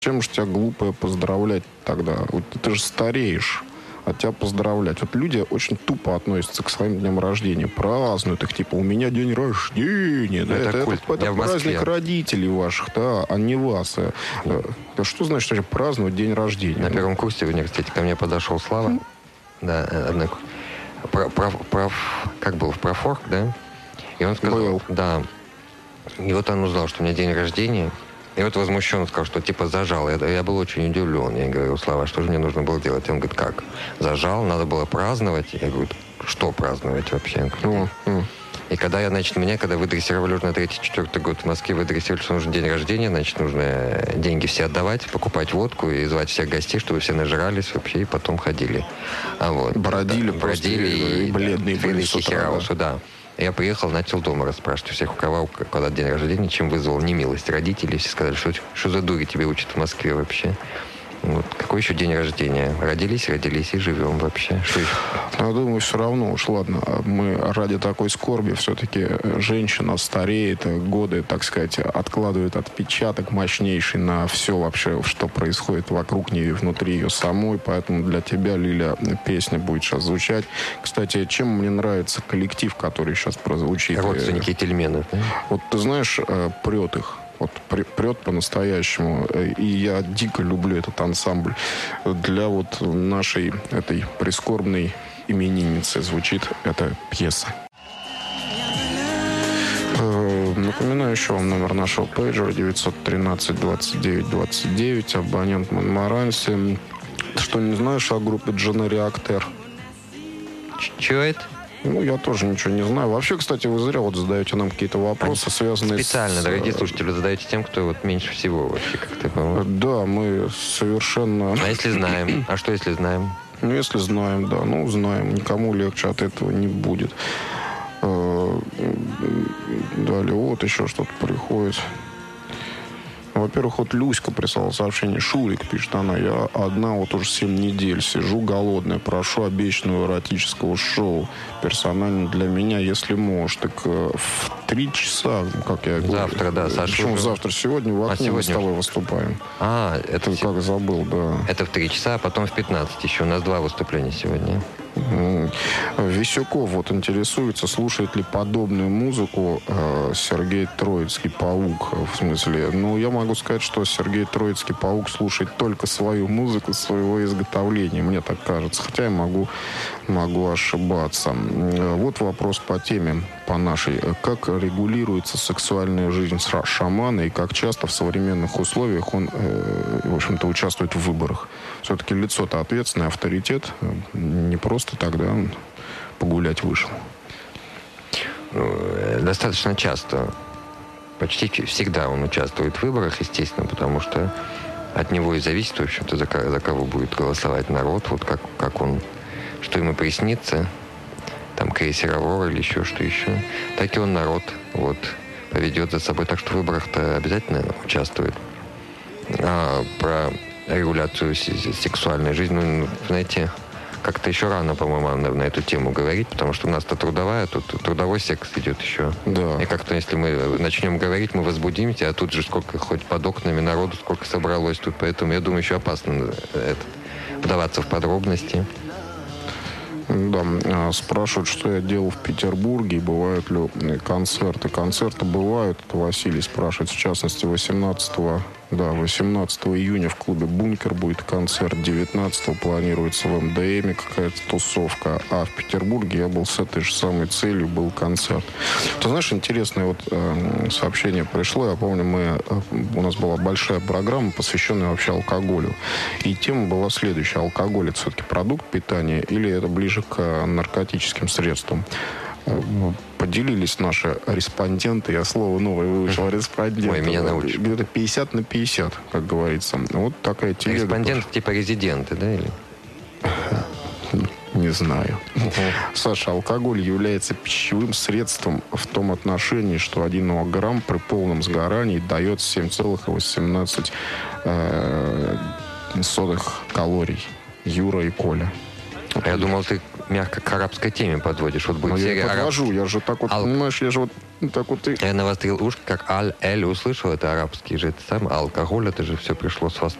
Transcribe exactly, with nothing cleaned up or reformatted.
Чем же тебя глупое поздравлять тогда? Вот ты же стареешь, а тебя поздравлять. Вот люди очень тупо относятся к своим дням рождения, празднуют их, типа, у меня день рождения. Да, это, это, это, это праздник родителей ваших, да, а не вас. Да, что значит вообще праздновать день рождения? На первом курсе в университете ко мне подошел Слава, mm. да, однако, про, про, про, как был, в профорг, да? И он сказал, был. да, и вот он узнал, что у меня день рождения. И вот возмущенно сказал, что типа зажал. Я, я был очень удивлен. Я говорю, Слава, что же мне нужно было делать? Он говорит, как? Зажал, надо было праздновать. Я говорю, что праздновать вообще? Mm, mm. И когда я, значит, меня, когда выдрессировали уже на третий-четвертый год в Москве, выдрессировали, что нужен день рождения, значит, нужно деньги все отдавать, покупать водку и звать всех гостей, чтобы все нажирались вообще и потом ходили. А вот. Бродили, бродили и, и бледные были с утра, да. Я приехал, начал дома расспрашивать у всех, у кого когда день рождения, чем вызвал немилость родителей. Все сказали, что, что за дури тебе учат в Москве вообще. Вот. Какой еще день рождения? Родились, родились и живем вообще. Что еще? Я думаю, все равно уж ладно. Мы ради такой скорби все-таки женщина стареет, годы, так сказать, откладывают отпечаток мощнейший на все вообще, что происходит вокруг нее и внутри ее самой. Поэтому для тебя, Лиля, песня будет сейчас звучать. Кстати, чем мне нравится коллектив, который сейчас прозвучит? Родственники Тельменов. Да? Вот ты знаешь, прет их. Вот прет по-настоящему. И я дико люблю этот ансамбль. Для вот нашей этой прискорбной именинницы звучит эта пьеса. Напоминаю еще вам номер нашего пейджера девятьсот тринадцать двадцать девять двадцать девять. Абонент Монмаранси. Что не знаешь о группе Дженереактер? Чего это? Ну, я тоже ничего не знаю. Вообще, кстати, вы зря вот задаете нам какие-то вопросы, Они связанные специально, с... дорогие слушатели, задаете тем, кто вот меньше всего вообще как-то, по-моему. Да, мы совершенно... А если знаем? А что, если знаем? Ну, если знаем, да. Ну, знаем. Никому легче от этого не будет. Далее, вот еще что-то приходит. Во-первых, вот Люська прислала сообщение. Шурик, пишет она, я одна вот уже семь недель сижу голодная. Прошу обещанного эротического шоу. Персонально для меня, если можешь. Так в три часа, как я говорю. Завтра, да, Саша. Почему уже... завтра? Сегодня в окне а сегодня... мы с тобой выступаем. А, это... Ты как забыл, да. Это в три часа, а потом в пятнадцать еще. У нас два выступления сегодня. Висюков вот интересуется, слушает ли подобную музыку э, Сергей Троицкий Паук. В смысле, ну, я могу сказать, что Сергей Троицкий Паук слушает только свою музыку, своего изготовления, мне так кажется. Хотя я могу, могу ошибаться. Вот вопрос по теме, по нашей. Как регулируется сексуальная жизнь шамана и как часто в современных условиях он, э, в общем-то, участвует в выборах? Все-таки лицо-то ответственный, авторитет, не просто тогда он погулять вышел. Достаточно часто, почти всегда он участвует в выборах, естественно, потому что от него и зависит, в общем-то, за, за кого будет голосовать народ, вот как, как он, что ему приснится, там, крейсер «Аврора» или еще что еще, так и он народ, вот, поведет за собой, так что в выборах-то обязательно участвует. А про регуляцию сексуальной жизни, ну, знаете, как-то еще рано, по-моему, на, на эту тему говорить, потому что у нас-то трудовая, тут трудовой секс идет еще. Да. И как-то, если мы начнем говорить, мы возбудимся, а тут же сколько хоть под окнами народу, сколько собралось тут, поэтому я думаю, еще опасно это, вдаваться в подробности. Да, спрашивают, что я делал в Петербурге, и бывают ли концерты. Концерты бывают, это Василий спрашивает, в частности, восемнадцатого, да, восемнадцатого июня в клубе «Бункер» будет концерт, девятнадцатого планируется в эм дэ эме какая-то тусовка, а в Петербурге я был с этой же самой целью, был концерт. Ты знаешь, интересное вот э, сообщение пришло, я помню, мы, э, у нас была большая программа, посвященная вообще алкоголю, и тема была следующая: алкоголь — это все-таки продукт питания или это ближе к наркотическим средствам? Поделились наши респонденты. Я слово новое выучил. Респонденты. Ой, меня научишь. Где-то пятьдесят на пятьдесят, как говорится. Вот такая телега. Респонденты тоже. Типа резиденты, да? Или? Не знаю. Uh-huh. Саша, алкоголь является пищевым средством в том отношении, что один грамм при полном сгорании дает семь целых восемнадцать сотых калорий. Юра и Коля. А я думал, ты мягко к арабской теме подводишь. Вот будет Но серия я подвожу, араб... я же так вот, Ал... понимаешь, я же вот так вот и... Я навострил ушки, как аль-эль услышал, это арабский же, это сам алкоголь, это же все пришло с востока.